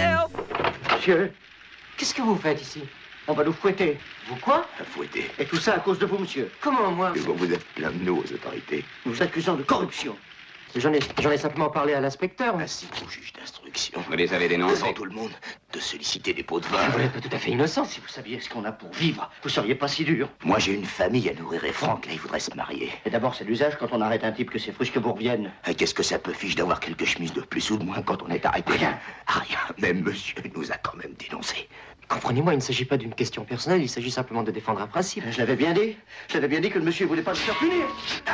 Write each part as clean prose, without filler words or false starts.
myself. Monsieur, qu'est-ce que vous faites ici? On va nous fouetter. Vous quoi? Fouetter. Et tout ça à cause de vous, monsieur. Comment, moi? Vous êtes plein de nous aux autorités. Nous vous accusons de corruption. J'en ai simplement parlé à l'inspecteur. Ainsi qu'au juge d'instruction. Vous les avez dénoncés? Devant tout le monde, de solliciter des pots de vin. Vous n'êtes pas tout à fait innocent. Si vous saviez ce qu'on a pour vivre, vous seriez pas si dur. Moi, j'ai une famille à nourrir et Franck, là, il voudrait se marier. Et d'abord, c'est l'usage quand on arrête un type que ses frusques vous reviennent. Et qu'est-ce que ça peut fiche d'avoir quelques chemises de plus ou de moins quand on est arrêté? Rien. Rien. Même monsieur nous a quand même dénoncés. Comprenez-moi, il ne s'agit pas d'une question personnelle, il s'agit simplement de défendre un principe. Je l'avais bien dit. Je l'avais bien dit que le monsieur ne voulait pas se faire punir.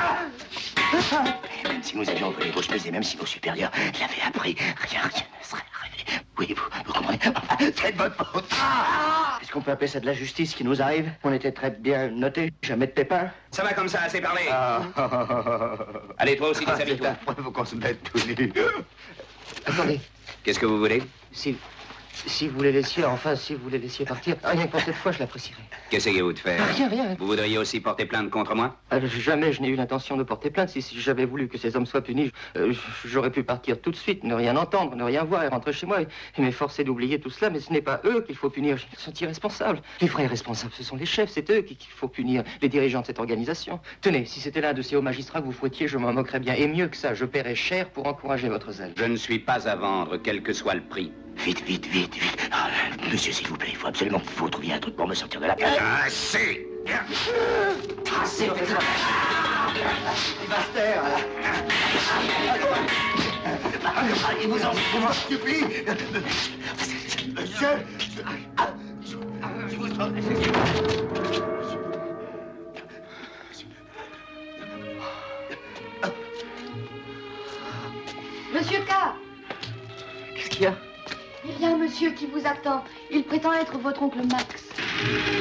Et même si nous avions volé vos chemises et même si nos supérieurs l'avaient appris, rien ne serait arrivé. Oui, vous comprenez? Enfin, c'est de votre faute. Est-ce qu'on peut appeler ça de la justice qui nous arrive? On était très bien notés, jamais de pépins. Ça va comme ça, assez parlé. Allez, toi aussi, déshabille-toi. C'est affreux qu'on se mette tous nus. Attendez, Qu'est-ce que vous voulez? si vous les laissiez, enfin, si vous les laissiez partir, rien que pour cette fois, je l'apprécierais. Qu'essayez-vous de faire? Rien. Vous voudriez aussi porter plainte contre moi? Jamais je n'ai eu l'intention de porter plainte. Si j'avais voulu que ces hommes soient punis, j'aurais pu partir tout de suite, ne rien entendre, ne rien voir et rentrer chez moi et m'efforcer d'oublier tout cela. Mais ce n'est pas eux qu'il faut punir. Ils sont irresponsables. Les vrais responsables, ce sont les chefs. C'est eux qu'il faut punir, les dirigeants de cette organisation. Tenez, si c'était l'un de ces hauts magistrats que vous fouettiez, je m'en moquerais bien. Et mieux que ça, je paierais cher pour encourager votre zèle. Je ne suis pas à vendre, quel que soit le prix. Vite. Ah, monsieur, s'il vous plaît, il faut absolument que vous trouviez un truc pour me sortir de la cage. Assez! Assez, faites-moi. Il va se taire. Allez, vous en supplie. Monsieur. Je vous en... Monsieur K. Qu'est-ce qu'il y a? Il y a un monsieur qui vous attend. Il prétend être votre oncle Max.